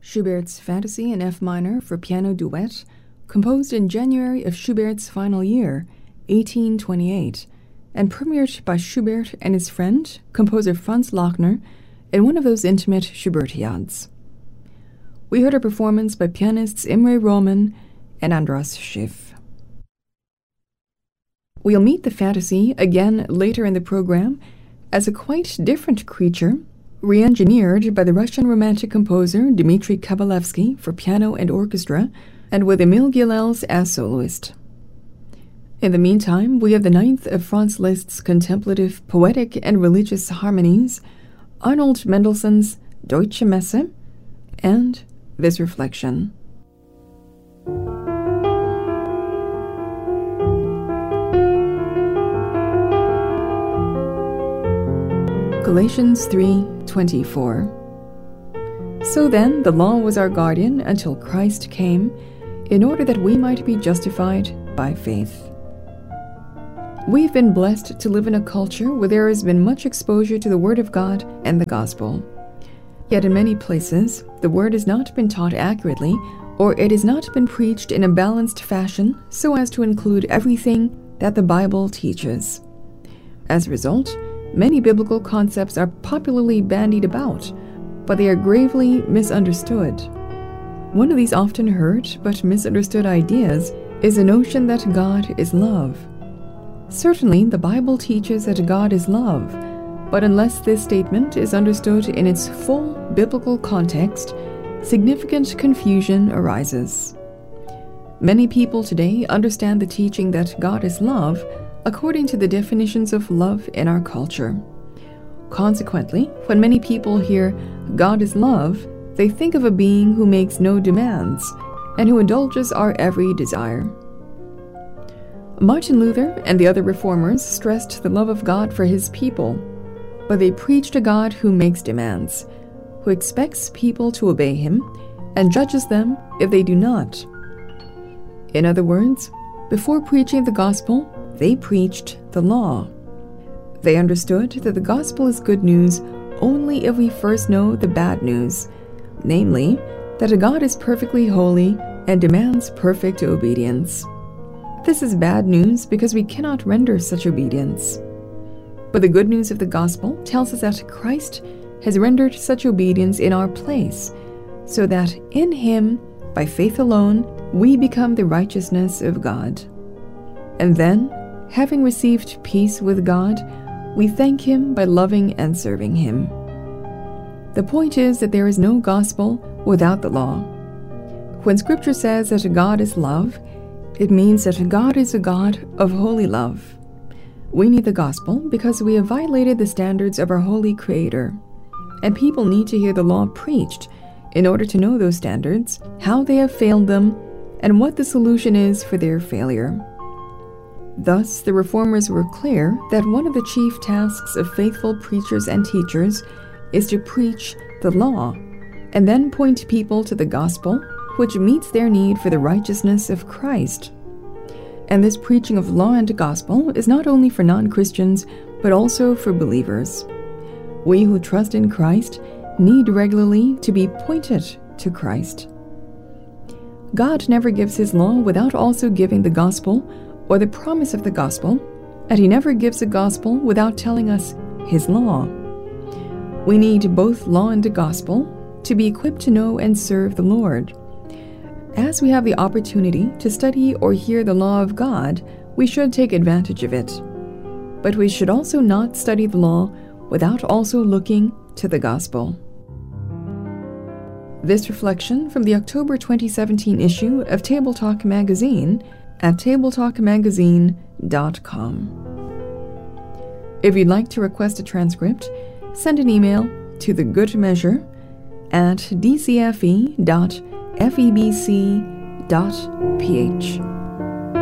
Schubert's Fantasy in F minor for piano duet, composed in January of Schubert's final year, 1828, and premiered by Schubert and his friend, composer Franz Lachner, in one of those intimate Schubertiads. We heard a performance by pianists Imre Roman and Andras Schiff. We'll meet the Fantasy again later in the program as a quite different creature, re-engineered by the Russian Romantic composer Dmitri Kabalevsky for piano and orchestra, and with Emil Gilels as soloist. In the meantime, we have the ninth of Franz Liszt's contemplative, poetic, and religious harmonies, Arnold Mendelssohn's Deutsche Messe, and this reflection. Galatians 3:24. So then, the law was our guardian until Christ came, in order that we might be justified by faith. We've been blessed to live in a culture where there has been much exposure to the Word of God and the Gospel. Yet in many places, the Word has not been taught accurately, or it has not been preached in a balanced fashion so as to include everything that the Bible teaches. As a result, many biblical concepts are popularly bandied about, but they are gravely misunderstood. One of these often heard but misunderstood ideas is the notion that God is love. Certainly, the Bible teaches that God is love, but unless this statement is understood in its full biblical context, significant confusion arises. Many people today understand the teaching that God is love according to the definitions of love in our culture. Consequently, when many people hear God is love, they think of a being who makes no demands and who indulges our every desire. Martin Luther and the other reformers stressed the love of God for his people, but they preached a God who makes demands, who expects people to obey him and judges them if they do not. In other words, before preaching the gospel, they preached the law. They understood that the gospel is good news only if we first know the bad news, namely, that a God is perfectly holy and demands perfect obedience. This is bad news because we cannot render such obedience. But the good news of the gospel tells us that Christ has rendered such obedience in our place, so that in him, by faith alone, we become the righteousness of God. And then, having received peace with God, we thank him by loving and serving him. The point is that there is no gospel without the law. When Scripture says that God is love, it means that God is a God of holy love. We need the gospel because we have violated the standards of our holy Creator, and people need to hear the law preached in order to know those standards, how they have failed them, and what the solution is for their failure. Thus, the Reformers were clear that one of the chief tasks of faithful preachers and teachers is to preach the law, and then point people to the gospel, which meets their need for the righteousness of Christ. And this preaching of law and gospel is not only for non-Christians, but also for believers. We who trust in Christ need regularly to be pointed to Christ. God never gives his law without also giving the gospel or the promise of the gospel, and he never gives the gospel without telling us his law. We need both law and gospel to be equipped to know and serve the Lord. As we have the opportunity to study or hear the law of God, we should take advantage of it. But we should also not study the law without also looking to the gospel. This reflection from the October 2017 issue of Table Talk Magazine at tabletalkmagazine.com. If you'd like to request a transcript, send an email to thegoodmeasure@dcfe.febc.ph.